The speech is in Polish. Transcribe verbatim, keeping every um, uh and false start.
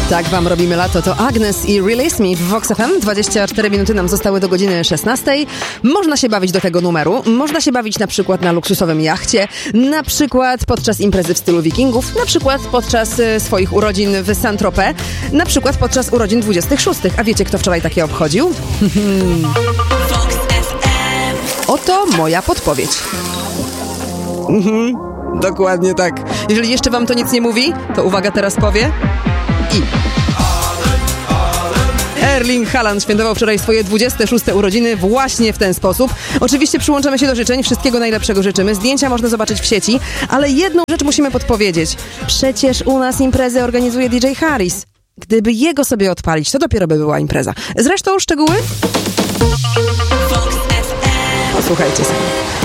Tak wam robimy lato, to Agnes i Release Me w Vox F M. dwadzieścia cztery minuty nam zostały do godziny szesnastej. Można się bawić do tego numeru. Można się bawić na przykład na luksusowym jachcie, na przykład podczas imprezy w stylu wikingów, na przykład podczas y, swoich urodzin w Saint-Tropez, na przykład podczas urodzin dwudziestych szóstych. A wiecie, kto wczoraj takie obchodził? Oto moja podpowiedź. Mhm, dokładnie tak. Jeżeli jeszcze wam to nic nie mówi, to uwaga, teraz powie i... Erling Haaland świętował wczoraj swoje dwudzieste szóste urodziny właśnie w ten sposób. Oczywiście przyłączamy się do życzeń, wszystkiego najlepszego życzymy. Zdjęcia można zobaczyć w sieci, ale jedną rzecz musimy podpowiedzieć. Przecież u nas imprezę organizuje D J Harris. Gdyby jego sobie odpalić, to dopiero by była impreza. Zresztą szczegóły? Posłuchajcie sobie.